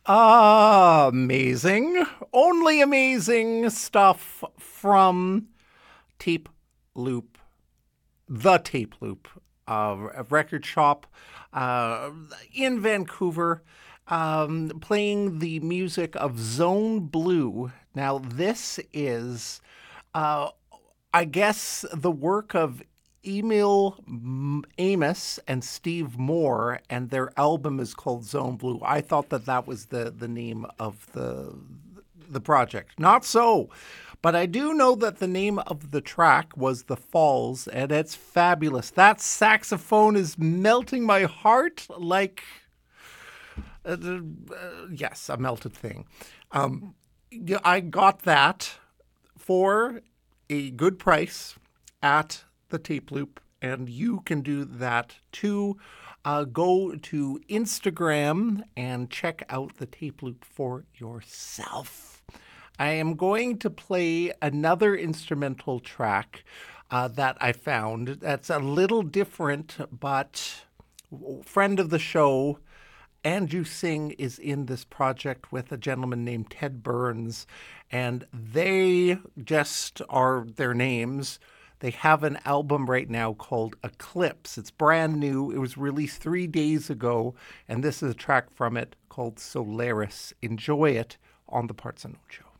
Amazing. Only amazing stuff from Tape Loop, the Tape Loop, a record shop uh, in Vancouver, playing the music of Zone Blue. Now, this is, uh, I guess, the work of Emil Amos and Steve Moore, and their album is called Zone Blue. I thought that that was the name of the project. Not so. But I do know that the name of the track was The Falls, and it's fabulous. That saxophone is melting my heart like, yes, a melted thing. Yeah, I got that for a good price at the Tape Loop, and you can do that too. Go to Instagram and check out the Tape Loop for yourself. I am going to play another instrumental track that I found that's a little different, but friend of the show, Andrew Singh, is in this project with a gentleman named Ted Burns, and they just are their names. They have an album right now called Eclipse. It's brand new. It was released 3 days ago, and this is a track from it called Solaris. Enjoy it on the Parts Unknown Show.